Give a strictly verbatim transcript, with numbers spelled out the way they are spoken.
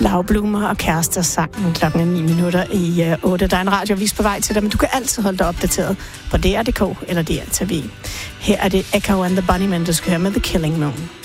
Lavblumer og kærester sangen klokken ni minutter i uh, otte. Der er en radiovis på vej til dig, men du kan altid holde dig opdateret på D R punktum D K eller D R punktum T V. Her er det Echo and the Bunnymen, du skal høre med The Killing Moon.